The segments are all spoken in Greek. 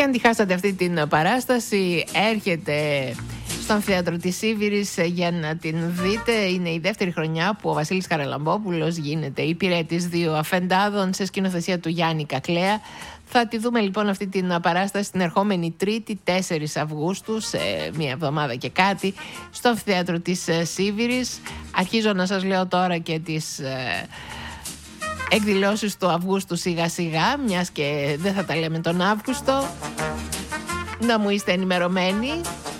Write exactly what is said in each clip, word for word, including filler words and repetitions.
Και αν τη χάσατε αυτή την παράσταση, έρχεται στο Αμφιθέατρο της Σίβηρης για να την δείτε. Είναι η δεύτερη χρονιά που ο Βασίλης Χαραλαμπόπουλος γίνεται υπηρέτης δύο αφεντάδων σε σκηνοθεσία του Γιάννη Κακλέα. Θα τη δούμε λοιπόν αυτή την παράσταση την ερχόμενη Τρίτη, τέσσερις Αυγούστου, σε μία εβδομάδα και κάτι, στο Αμφιθέατρο της Σίβηρης. Αρχίζω να σας λέω τώρα και τις ε, εκδηλώσεις του Αυγούστου σιγά σιγά, μιας και δεν θα τα λέμε τον Αύγουστο, να μου είστε ενημερωμένοι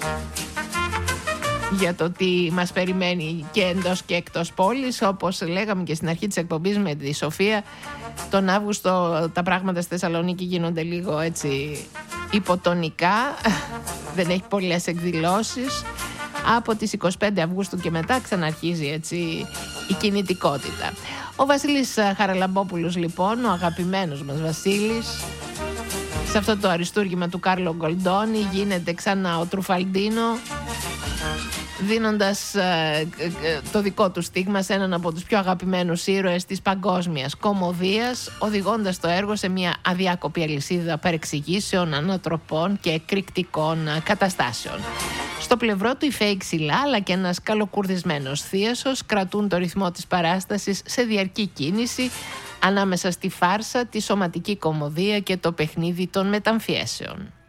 για το τι μας περιμένει και εντός και εκτός πόλης. Όπως λέγαμε και στην αρχή της εκπομπής με τη Σοφία, τον Αύγουστο τα πράγματα στη Θεσσαλονίκη γίνονται λίγο έτσι υποτονικά, δεν έχει πολλές εκδηλώσεις. Από τις είκοσι πέντε Αυγούστου και μετά ξαναρχίζει έτσι η κινητικότητα. Ο Βασίλης Χαραλαμπόπουλος λοιπόν, ο αγαπημένος μας Βασίλης, σε αυτό το αριστούργημα του Κάρλο Γκολντόνι γίνεται ξανά ο Τρουφαλντίνο, δίνοντας ε, ε, το δικό του στίγμα σε έναν από τους πιο αγαπημένους ήρωες της παγκόσμιας κωμωδίας, οδηγώντας το έργο σε μια αδιάκοπη αλυσίδα παρεξηγήσεων, ανατροπών και εκρηκτικών καταστάσεων. Στο πλευρό του η Φέη Ξυλά αλλά και ένας καλοκουρδισμένος θίασος κρατούν το ρυθμό της παράστασης σε διαρκή κίνηση ανάμεσα στη φάρσα, τη σωματική κωμωδία και το παιχνίδι των μεταμφιέσεων.